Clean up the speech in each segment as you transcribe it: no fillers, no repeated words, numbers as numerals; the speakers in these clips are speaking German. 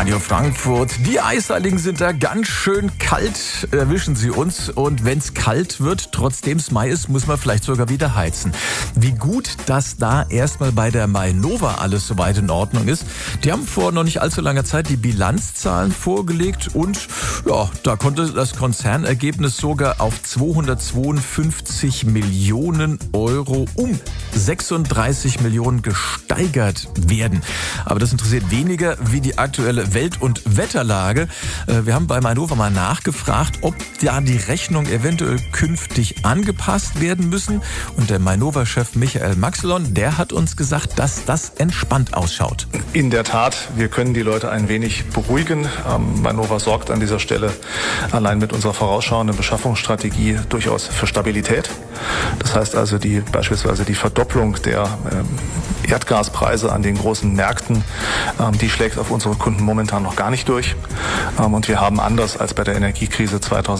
Radio Frankfurt. Die Eisheiligen sind da ganz schön kalt, erwischen sie uns. Und wenn es kalt wird, trotzdem es Mai ist, muss man vielleicht sogar wieder heizen. Wie gut, dass da erstmal bei der Mainova alles soweit in Ordnung ist. Die haben vor noch nicht allzu langer Zeit die Bilanzzahlen vorgelegt und ja, da konnte das Konzernergebnis sogar auf 252 Millionen Euro um 36 Millionen gesteigert werden. Aber das interessiert weniger wie die aktuelle Welt- und Wetterlage. Wir haben bei Mainova mal nachgefragt, ob da die Rechnungen eventuell künftig angepasst werden müssen. Und der Mainova-Chef Michael Maxelon, der hat uns gesagt, dass das entspannt ausschaut. In der Tat, wir können die Leute ein wenig beruhigen. Mainova sorgt an dieser Stelle allein mit unserer vorausschauenden Beschaffungsstrategie durchaus für Stabilität. Das heißt also beispielsweise die Verdopplung der Erdgaspreise an den großen Märkten, die schlägt auf unsere Kunden momentan noch gar nicht durch. Und wir haben anders als bei der Energiekrise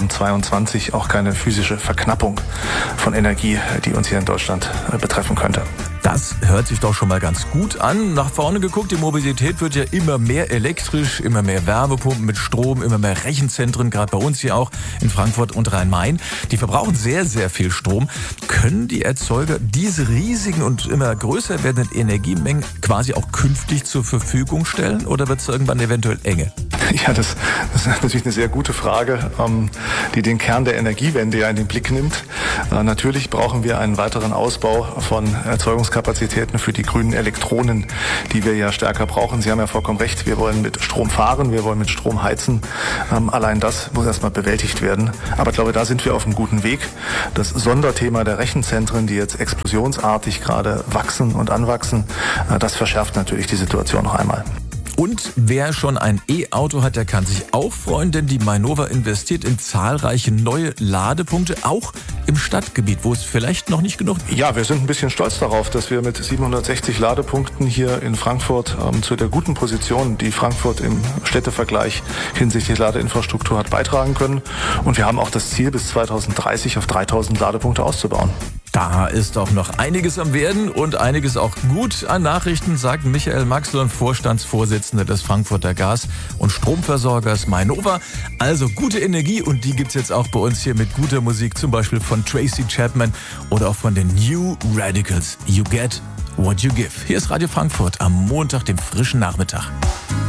2022 auch keine physische Verknappung von Energie, die uns hier in Deutschland betreffen könnte. Das hört sich doch schon mal ganz gut an. Nach vorne geguckt, die Mobilität wird ja immer mehr elektrisch, immer mehr Wärmepumpen mit Strom, immer mehr Rechenzentren, gerade bei uns hier auch in Frankfurt und Rhein-Main. Die verbrauchen sehr, sehr viel Strom. Können die Erzeuger diese riesigen und immer größer werdenden Energiemengen quasi auch künftig zur Verfügung stellen oder wird es irgendwann eventuell enge? Ja, das ist natürlich eine sehr gute Frage, die den Kern der Energiewende ja in den Blick nimmt. Natürlich brauchen wir einen weiteren Ausbau von Erzeugungskapazitäten für die grünen Elektronen, die wir ja stärker brauchen. Sie haben ja vollkommen recht, wir wollen mit Strom fahren, wir wollen mit Strom heizen. Allein das muss erstmal bewältigt werden. Aber ich glaube, da sind wir auf einem guten Weg. Das Sonderthema der Rechenzentren, die jetzt explosionsartig gerade wachsen und anwachsen, das verschärft natürlich die Situation noch einmal. Und wer schon ein E-Auto hat, der kann sich auch freuen, denn die Mainova investiert in zahlreiche neue Ladepunkte, auch im Stadtgebiet, wo es vielleicht noch nicht genug ist. Ja, wir sind ein bisschen stolz darauf, dass wir mit 760 Ladepunkten hier in Frankfurt zu der guten Position, die Frankfurt im Städtevergleich hinsichtlich Ladeinfrastruktur hat, beitragen können. Und wir haben auch das Ziel, bis 2030 auf 3000 Ladepunkte auszubauen. Da ist auch noch einiges am Werden und einiges auch gut an Nachrichten, sagt Michael Maxelon, Vorstandsvorsitzender des Frankfurter Gas- und Stromversorgers Mainova. Also gute Energie und die gibt's jetzt auch bei uns hier mit guter Musik, zum Beispiel von Tracy Chapman oder auch von den New Radicals. You get what you give. Hier ist Radio Frankfurt am Montag, dem frischen Nachmittag.